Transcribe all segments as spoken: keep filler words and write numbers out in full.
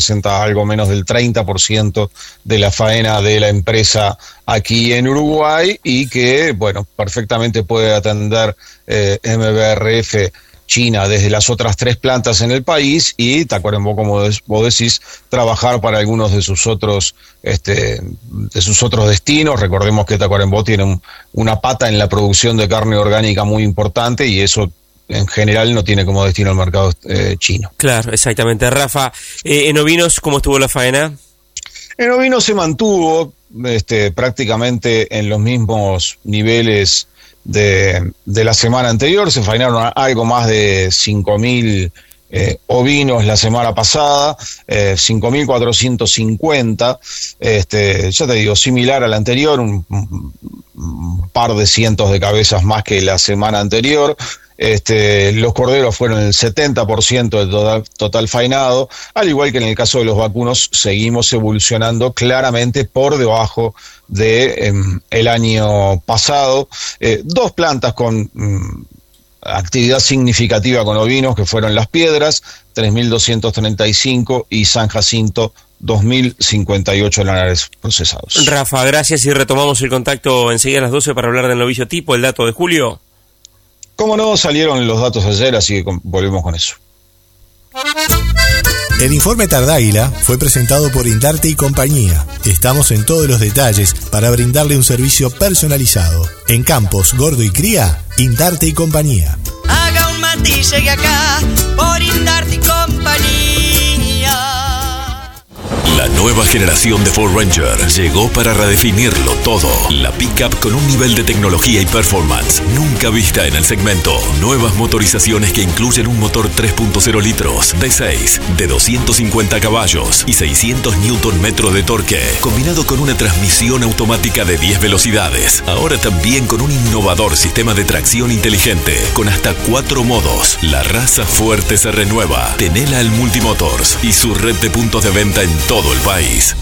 representa algo menos del treinta por ciento de la faena de la empresa aquí en Uruguay y que, bueno, perfectamente puede atender eh, M B R F China desde las otras tres plantas en el país y Tacuarembó, como vos decís, trabajar para algunos de sus otros este, de sus otros destinos. Recordemos que Tacuarembó tiene un, una pata en la producción de carne orgánica muy importante y eso en general no tiene como destino el mercado eh, chino. Claro, exactamente. Rafa, eh, en ovinos, ¿cómo estuvo la faena? En ovinos se mantuvo este, prácticamente en los mismos niveles de, de la semana anterior. Se faenaron algo más de cinco mil eh, ovinos la semana pasada, eh, cinco mil cuatrocientos cincuenta, este, ya te digo, similar al anterior, un, un par de cientos de cabezas más que la semana anterior. Este, los corderos fueron el setenta por ciento del total, total faenado, al igual que en el caso de los vacunos seguimos evolucionando claramente por debajo de eh, el año pasado. Eh, dos plantas con mm, actividad significativa con ovinos que fueron Las Piedras, tres mil doscientos treinta y cinco y San Jacinto, dos mil cincuenta y ocho lanares procesados. Rafa, gracias y retomamos el contacto enseguida a las doce para hablar del novillo tipo, el dato de julio. Como no, salieron los datos ayer, así que volvemos con eso. El informe Tardáguila fue presentado por Indarte y Compañía. Estamos en todos los detalles para brindarle un servicio personalizado. En Campos, Gordo y Cría, Indarte y Compañía. Haga un mate y llegue acá por Indarte y Compañía. La nueva generación de Ford Ranger llegó para redefinirlo todo. La pickup con un nivel de tecnología y performance nunca vista en el segmento. Nuevas motorizaciones que incluyen un motor tres punto cero litros, V seis, de doscientos cincuenta caballos y seiscientos newton metros de torque, combinado con una transmisión automática de diez velocidades. Ahora también con un innovador sistema de tracción inteligente, con hasta cuatro modos. La raza fuerte se renueva. Tenela al Multimotors y su red de puntos de venta en todo el país.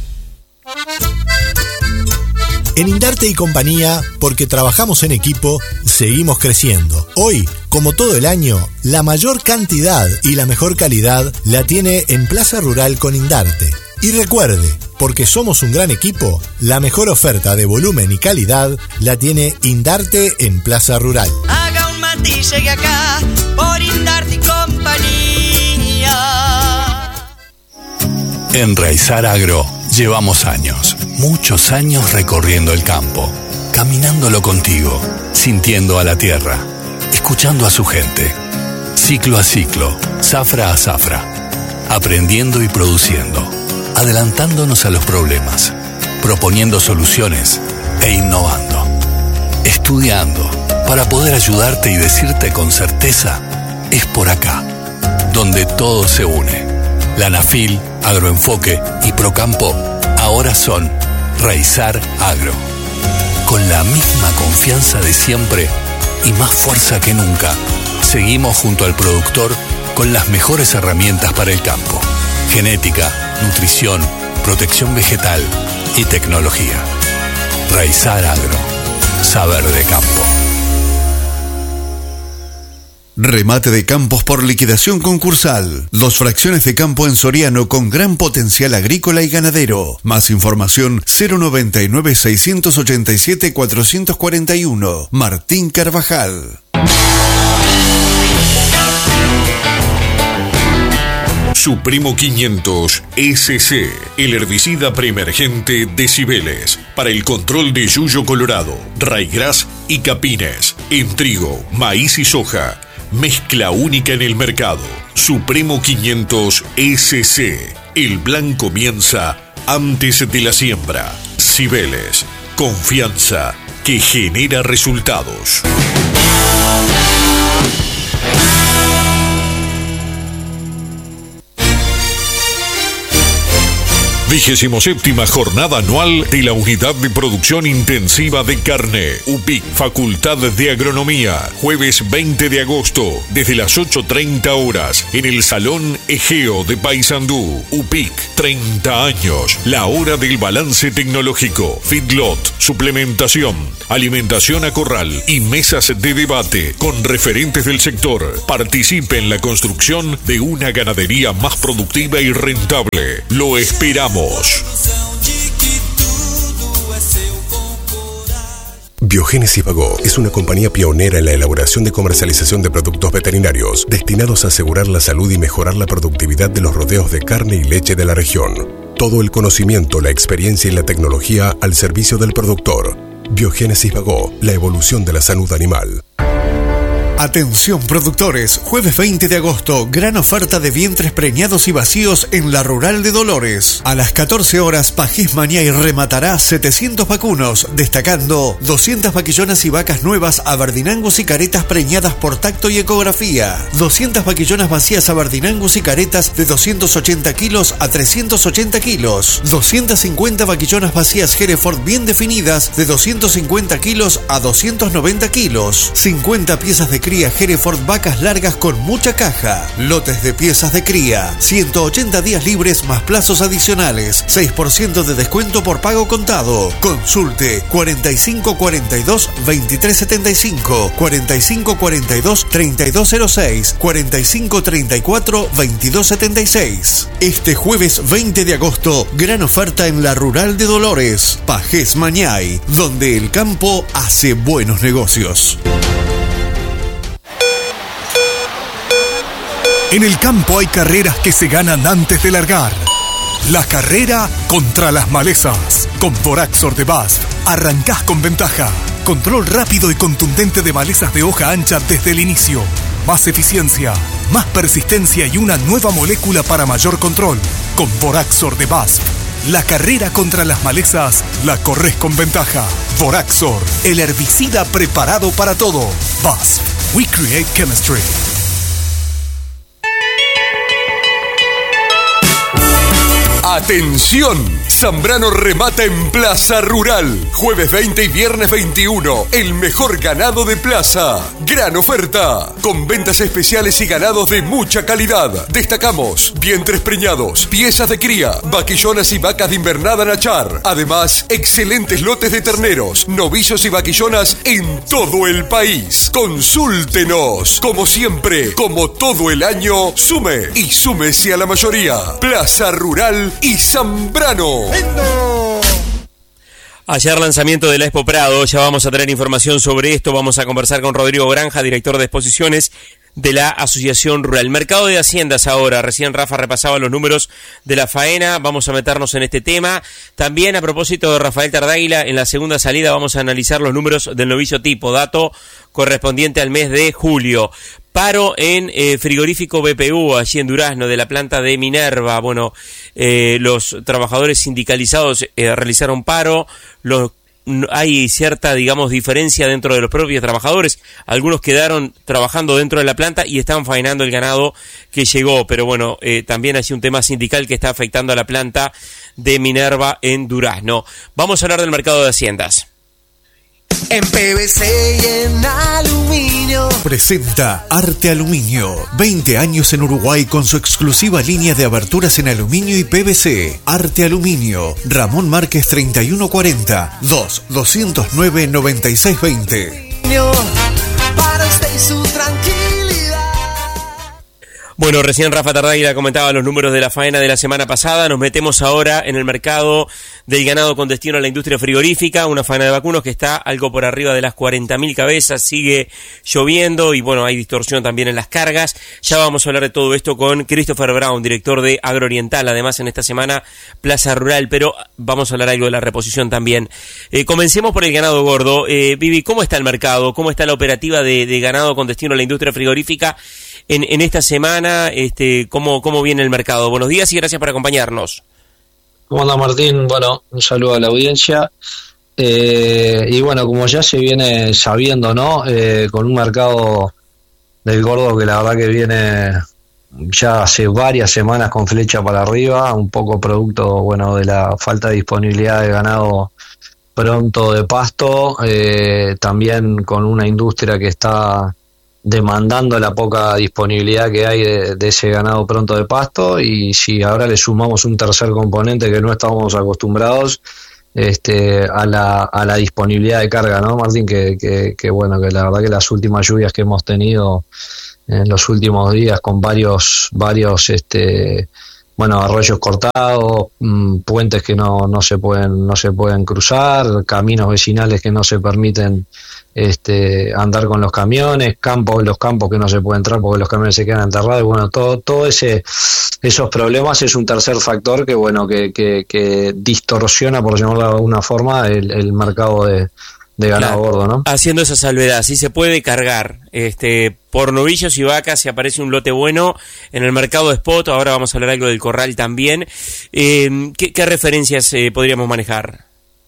En Indarte y Compañía, porque trabajamos en equipo, seguimos creciendo. Hoy, como todo el año, la mayor cantidad y la mejor calidad la tiene en Plaza Rural con Indarte. Y recuerde, porque somos un gran equipo, la mejor oferta de volumen y calidad la tiene Indarte en Plaza Rural. Haga un mate y llegue acá por Indarte y Compañía. En Raizar Agro llevamos años, muchos años recorriendo el campo, caminándolo contigo, sintiendo a la tierra, escuchando a su gente, ciclo a ciclo, zafra a zafra, aprendiendo y produciendo, adelantándonos a los problemas, proponiendo soluciones e innovando, estudiando para poder ayudarte y decirte con certeza, es por acá, donde todo se une. La ANAFIL, Agroenfoque y Procampo ahora son Raizar Agro. Con la misma confianza de siempre y más fuerza que nunca, seguimos junto al productor con las mejores herramientas para el campo. Genética, nutrición, protección vegetal y tecnología. Raizar Agro. Saber de campo. Remate de campos por liquidación concursal. Dos fracciones de campo en Soriano con gran potencial agrícola y ganadero. Más información cero noventa y nueve, seiscientos ochenta y siete, cuatrocientos cuarenta y uno. Martín Carvajal. Supremo quinientos S C, el herbicida preemergente de Cibeles, para el control de yuyo colorado, raigras y capines, en trigo, maíz y soja. Mezcla única en el mercado. Supremo quinientos S C. El plan comienza antes de la siembra. Cibeles. Confianza que genera resultados. Vigésimo séptima jornada anual de la Unidad de Producción Intensiva de Carne. U P I C, Facultad de Agronomía. Jueves veinte de agosto, desde las ocho treinta horas, en el Salón Egeo de Paysandú. U P I C, treinta años. La hora del balance tecnológico. Feedlot, suplementación, alimentación a corral y mesas de debate con referentes del sector. Participe en la construcción de una ganadería más productiva y rentable. Lo esperamos. Biogénesis Bagó es una compañía pionera en la elaboración y comercialización de productos veterinarios destinados a asegurar la salud y mejorar la productividad de los rodeos de carne y leche de la región. Todo el conocimiento, la experiencia y la tecnología al servicio del productor. Biogénesis Bagó, la evolución de la salud animal. Atención productores, jueves veinte de agosto, gran oferta de vientres preñados y vacíos en la Rural de Dolores. A las catorce horas, Pajés Mañay rematará setecientos vacunos, destacando doscientas vaquillonas y vacas nuevas abardinangus y caretas preñadas por tacto y ecografía, doscientas vaquillonas vacías abardinangus y caretas de doscientos ochenta kilos a trescientos ochenta kilos, doscientas cincuenta vaquillonas vacías Hereford bien definidas de doscientos cincuenta kilos a doscientos noventa kilos, cincuenta piezas de cría Hereford vacas largas con mucha caja, lotes de piezas de cría, ciento ochenta días libres más plazos adicionales, seis por ciento de descuento por pago contado. Consulte cuarenta y cinco cuarenta y dos veintitrés setenta y cinco, cuarenta y cinco cuarenta y dos treinta y dos cero seis, cuarenta y cinco treinta y cuatro veintidós setenta y seis. Este jueves veinte de agosto, gran oferta en la Rural de Dolores, Pajés Mañay, donde el campo hace buenos negocios. En el campo hay carreras que se ganan antes de largar. La carrera contra las malezas. Con Voraxor de B A S F arrancás con ventaja. Control rápido y contundente de malezas de hoja ancha desde el inicio. Más eficiencia, más persistencia y una nueva molécula para mayor control. Con Voraxor de B A S F, la carrera contra las malezas la corres con ventaja. Voraxor, el herbicida preparado para todo. B A S F, we create chemistry. ¡Atención! Zambrano remata en Plaza Rural. Jueves veinte y viernes veintiuno. El mejor ganado de plaza. Gran oferta. Con ventas especiales y ganados de mucha calidad. Destacamos vientres preñados, piezas de cría, vaquillonas y vacas de invernada Nachar. Además, excelentes lotes de terneros, novillos y vaquillonas en todo el país. Consúltenos. Como siempre, como todo el año, sume y súmese a la mayoría. Plaza Rural y Zambrano. Ayer lanzamiento de la Expo Prado, ya vamos a tener información sobre esto, vamos a conversar con Rodrigo Granja, director de exposiciones de la Asociación Rural. Mercado de Haciendas ahora, recién Rafa repasaba los números de la faena, vamos a meternos en este tema. También a propósito de Rafael Tardáguila, en la segunda salida vamos a analizar los números del novillo tipo, dato correspondiente al mes de julio. Paro en eh, frigorífico B P U, allí en Durazno, de la planta de Minerva. Bueno, eh, los trabajadores sindicalizados eh, realizaron paro, los hay cierta, digamos, diferencia dentro de los propios trabajadores. Algunos quedaron trabajando dentro de la planta y estaban faenando el ganado que llegó, pero bueno, eh, también hay un tema sindical que está afectando a la planta de Minerva en Durazno. Vamos a hablar del mercado de haciendas. En P V C y en aluminio. Presenta Arte Aluminio. veinte años en Uruguay con su exclusiva línea de aberturas en aluminio y P V C. Arte Aluminio. Ramón Márquez treinta y uno cuarenta. dos doscientos nueve noventa y seis veinte. Para usted y su tranquilidad. Bueno, recién Rafa Tardáguila comentaba los números de la faena de la semana pasada. Nos metemos ahora en el mercado del ganado con destino a la industria frigorífica, una faena de vacunos que está algo por arriba de las cuarenta mil cabezas, sigue lloviendo y bueno, hay distorsión también en las cargas. Ya vamos a hablar de todo esto con Christopher Brown, director de Agrooriental, además en esta semana Plaza Rural, pero vamos a hablar algo de la reposición también. Eh, comencemos por el ganado gordo. Eh, Vivi, ¿cómo está el mercado? ¿Cómo está la operativa de, de ganado con destino a la industria frigorífica en, en esta semana? Este, ¿cómo, ¿Cómo viene el mercado? Buenos días y gracias por acompañarnos. ¿Cómo anda, Martín? Bueno, un saludo a la audiencia. Eh, y bueno, como ya se viene sabiendo, ¿no? Eh, con un mercado del gordo que la verdad que viene ya hace varias semanas con flecha para arriba, un poco producto, bueno, de la falta de disponibilidad de ganado pronto de pasto, eh, también con una industria que está demandando la poca disponibilidad que hay de, de ese ganado pronto de pasto, y si ahora le sumamos un tercer componente que no estábamos acostumbrados, este a la a la disponibilidad de carga, ¿no, Martín? Que, que, que bueno, que la verdad que las últimas lluvias que hemos tenido en los últimos días, con varios varios este bueno, arroyos cortados, mmm, puentes que no, no se pueden no se pueden cruzar, caminos vecinales que no se permiten este andar con los camiones, campos los campos que no se puede entrar porque los camiones se quedan enterrados, y bueno, todo todo ese esos problemas es un tercer factor que bueno que, que, que distorsiona, por llamarlo de alguna forma, el, el mercado de, de ganado claro, gordo, ¿no? Haciendo esa salvedad, si se puede cargar este por novillos y vacas, si aparece un lote bueno en el mercado de spot, ahora vamos a hablar algo del corral también, eh, ¿qué, qué referencias eh, podríamos manejar?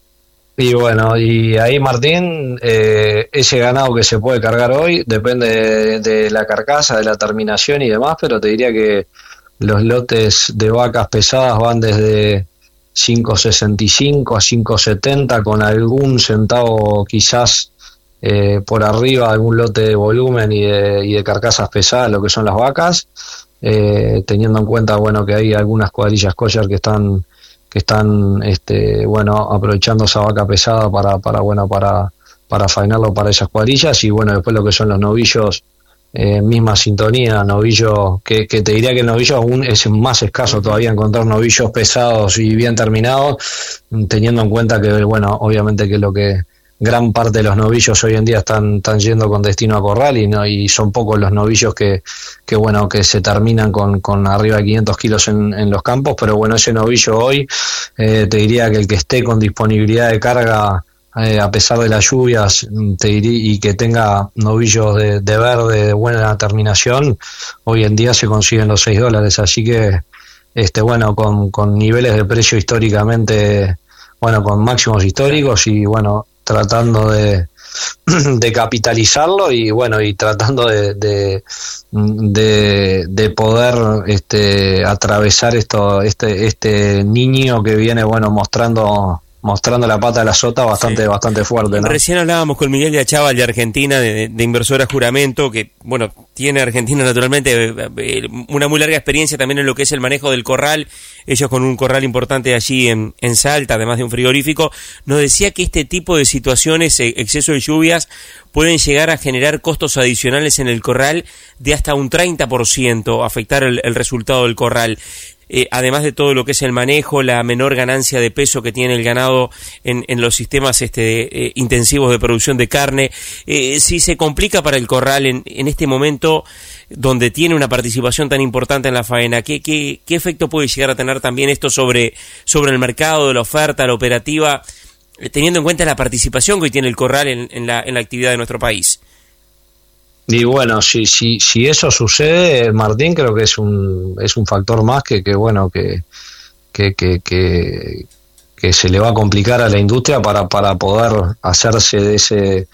Y bueno, y ahí, Martín, eh, ese ganado que se puede cargar hoy depende de, de la carcasa, de la terminación y demás, pero te diría que los lotes de vacas pesadas van desde cinco sesenta y cinco a cinco setenta, con algún centavo quizás eh, por arriba, algún lote de volumen y de, y de carcasas pesadas, lo que son las vacas, eh, teniendo en cuenta, bueno, que hay algunas cuadrillas kosher que están que están este bueno aprovechando esa vaca pesada para para bueno para para faenarlo para esas cuadrillas, y bueno, después lo que son los novillos, eh, misma sintonía, novillos que, que te diría que el novillo aún es más escaso todavía encontrar novillos pesados y bien terminados, teniendo en cuenta que bueno, obviamente que lo que gran parte de los novillos hoy en día están, están yendo con destino a corral, y no y son pocos los novillos que, que bueno que se terminan con, con arriba de quinientos kilos en, en los campos, pero bueno, ese novillo hoy, eh, te diría que el que esté con disponibilidad de carga, eh, a pesar de las lluvias, te diría, y que tenga novillos de, de verde de buena terminación, hoy en día se consiguen los seis dólares, así que este bueno con, con niveles de precio históricamente, bueno, con máximos históricos, y bueno, tratando de, de capitalizarlo, y bueno, y tratando de de, de, de poder este atravesar esto este este niño que viene bueno mostrando mostrando la pata de la sota bastante sí. bastante fuerte, ¿no? Recién hablábamos con Miguel de Achával de Argentina, de, de Inversora Juramento, que bueno, tiene Argentina naturalmente una muy larga experiencia también en lo que es el manejo del corral, ellos con un corral importante allí en, en Salta, además de un frigorífico. Nos decía que este tipo de situaciones, exceso de lluvias, pueden llegar a generar costos adicionales en el corral de hasta un treinta por ciento, afectar el, el resultado del corral. Eh, además de todo lo que es el manejo, la menor ganancia de peso que tiene el ganado en, en los sistemas este, eh, intensivos de producción de carne, eh, si se complica para el corral en, en este momento donde tiene una participación tan importante en la faena, ¿qué, qué, qué efecto puede llegar a tener también esto sobre, sobre el mercado, la oferta, la operativa, eh, teniendo en cuenta la participación que hoy tiene el corral en, en, la, en la actividad de nuestro país? Y bueno, si si si eso sucede, Martín, creo que es un es un factor más que que bueno que que que que, que se le va a complicar a la industria para para poder hacerse de ese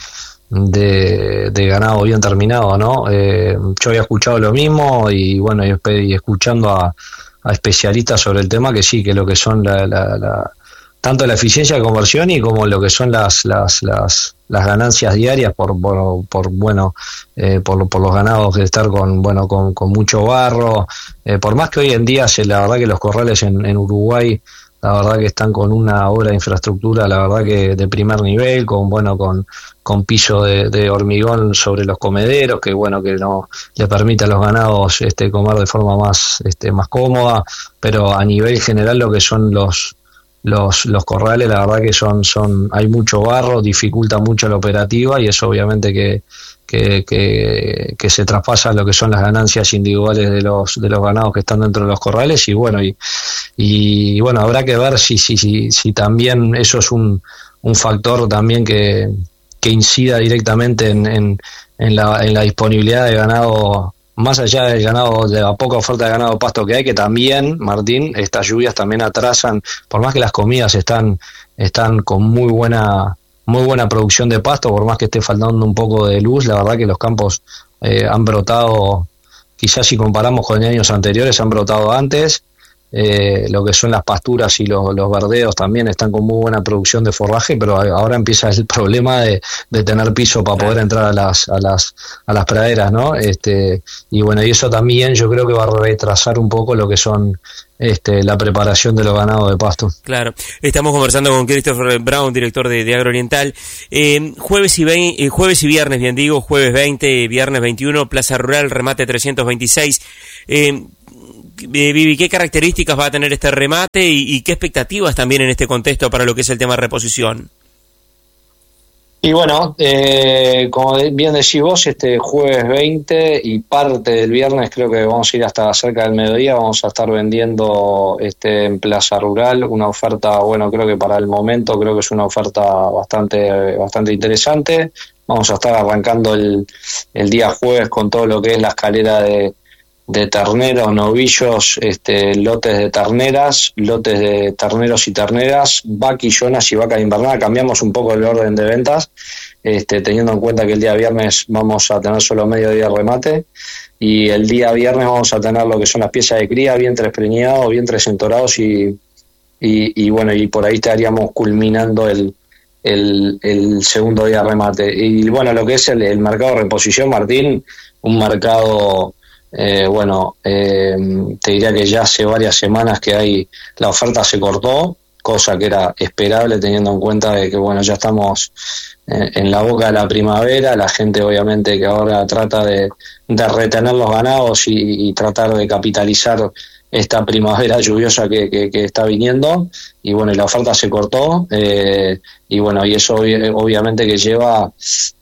de, de ganado bien terminado, ¿no? Eh, yo había escuchado lo mismo, y bueno, y, y escuchando a, a especialistas sobre el tema, que sí, que lo que son la, la, la tanto la eficiencia de conversión y como lo que son las las las las ganancias diarias por por, por bueno eh, por, por los ganados, de estar con bueno con, con mucho barro, eh, por más que hoy en día se la verdad que los corrales en, en Uruguay, la verdad que están con una obra de infraestructura, la verdad que de primer nivel, con bueno con con piso de, de hormigón sobre los comederos, que bueno que no le permite a los ganados este comer de forma más este más cómoda, pero a nivel general lo que son los los los corrales, la verdad que son son hay mucho barro, dificulta mucho la operativa, y eso obviamente que que que, que se traspasa lo que son las ganancias individuales de los de los ganados que están dentro de los corrales, y bueno y y bueno habrá que ver si si si si también eso es un un factor también que que incida directamente en en en la en la disponibilidad de ganado, más allá del ganado, de la poca oferta de ganado pasto que hay, que también, Martín, estas lluvias también atrasan, por más que las comidas están están con muy buena muy buena producción de pasto, por más que esté faltando un poco de luz, la verdad que los campos eh, han brotado quizás si comparamos con años anteriores han brotado antes. Eh, lo que son las pasturas y los, los verdeos también están con muy buena producción de forraje, pero ahora empieza el problema de, de tener piso para poder entrar a las a las a las praderas, ¿no? Este, y bueno, y eso también yo creo que va a retrasar un poco lo que son este, la preparación de los ganados de pasto. Claro, estamos conversando con Christopher Brown, director de, de Agrooriental. Eh, jueves y veinte, eh, jueves y viernes, bien digo, jueves veinte, viernes veintiuno, Plaza Rural, remate trescientos veintiséis. Eh, Vivi, ¿qué características va a tener este remate y, y qué expectativas también en este contexto para lo que es el tema de reposición? Y bueno, eh, como bien decís vos, este jueves veinte y parte del viernes, creo que vamos a ir hasta cerca del mediodía, vamos a estar vendiendo este en Plaza Rural una oferta, bueno, creo que para el momento creo que es una oferta bastante bastante interesante. Vamos a estar arrancando el, el día jueves con todo lo que es la escalera de de terneros, novillos, este, lotes de terneras, lotes de terneros y terneras, vaquillonas y vaca invernada. Cambiamos un poco el orden de ventas, este, teniendo en cuenta que el día viernes vamos a tener solo medio día de remate, y el día viernes vamos a tener lo que son las piezas de cría, vientres preñados, vientres entorados, y, y, y bueno, y por ahí estaríamos culminando el, el, el segundo día de remate. Y bueno, lo que es el, el mercado de reposición, Martín, un mercado... Eh, bueno, eh, te diría que ya hace varias semanas que hay la oferta se cortó, cosa que era esperable teniendo en cuenta de que bueno, ya estamos eh, en la boca de la primavera, la gente obviamente que ahora trata de, de retener los ganados y, y tratar de capitalizar esta primavera lluviosa que, que, que está viniendo, y bueno, y la oferta se cortó, eh, y bueno, y eso ob- obviamente que lleva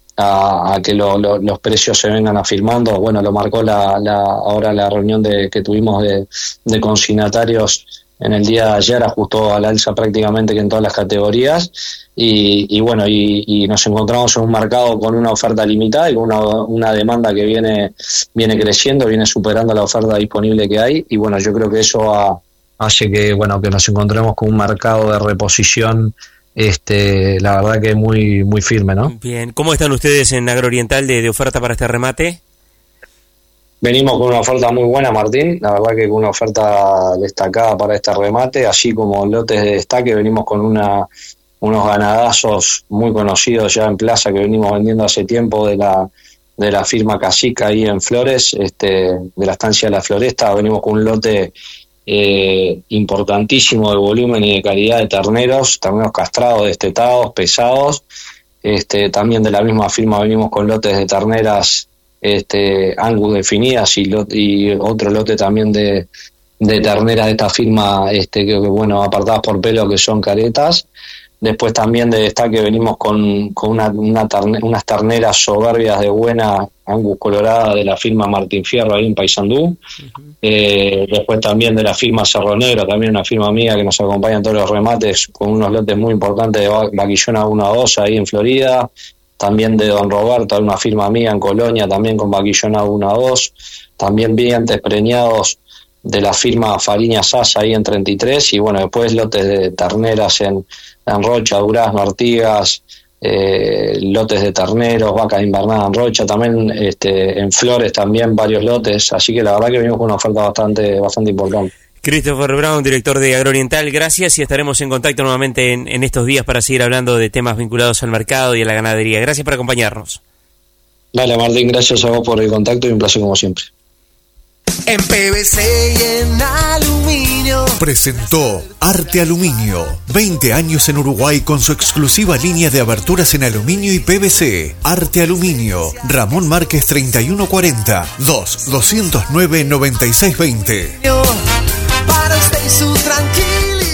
A, a que lo, lo, los precios se vengan afirmando. Bueno, lo marcó la, la ahora la reunión de, que tuvimos de, de consignatarios en el día de ayer, ajustó al alza prácticamente que en todas las categorías, y, y bueno, y, y nos encontramos en un mercado con una oferta limitada y con una, una demanda que viene, viene creciendo, viene superando la oferta disponible que hay, y bueno, yo creo que eso ha, hace que, bueno, que nos encontremos con un mercado de reposición Este, la verdad que muy muy firme, ¿no? Bien, ¿cómo están ustedes en Agrooriental de, de oferta para este remate? Venimos con una oferta muy buena, Martín, la verdad que con una oferta destacada para este remate, así como lotes de destaque, venimos con una unos ganadazos muy conocidos ya en plaza que venimos vendiendo hace tiempo de la de la firma Casica ahí en Flores, este, de la estancia de la Floresta. Venimos con un lote Eh, importantísimo de volumen y de calidad de terneros, terneros castrados, destetados, pesados. Este, también de la misma firma venimos con lotes de terneras este, Angus definidas y, lot, y otro lote también de, de terneras de esta firma, este, que, que bueno, apartadas por pelo, que son caretas. Después también de destaque venimos con, con una, una terne, unas terneras soberbias de buena Angus colorada de la firma Martín Fierro ahí en Paysandú. Uh-huh. Eh, después también de la firma Cerro Negro, también una firma amiga que nos acompaña en todos los remates, con unos lotes muy importantes de vaquillona uno a dos ahí en Florida. También de Don Roberto, una firma amiga en Colonia, también con vaquillona uno a dos. También vientres preñados de la firma Fariña Sasa ahí en treinta y tres, y bueno, después lotes de terneras en, en Rocha, Durazno, Artigas, eh, lotes de terneros, vaca invernada en Rocha, también este, en Flores también varios lotes, así que la verdad que venimos con una oferta bastante, bastante importante. Christopher Brown, director de Agrooriental, gracias, y estaremos en contacto nuevamente en, en estos días para seguir hablando de temas vinculados al mercado y a la ganadería. Gracias por acompañarnos. Dale, Martín, gracias a vos por el contacto y un placer como siempre. En P V C y en aluminio. Presentó Arte Aluminio. veinte años en Uruguay con su exclusiva línea de aberturas en aluminio y P V C. Arte Aluminio. Ramón Márquez treinta y uno cuarenta. dos doscientos nueve noventa y seis veinte. Para usted y su tranquilidad.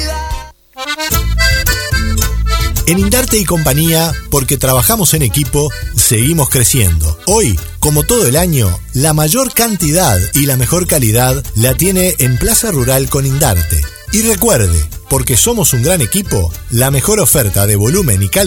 En Indarte y Compañía, porque trabajamos en equipo, seguimos creciendo. Hoy, como todo el año, la mayor cantidad y la mejor calidad la tiene en Plaza Rural con Indarte. Y recuerde, porque somos un gran equipo, la mejor oferta de volumen y calidad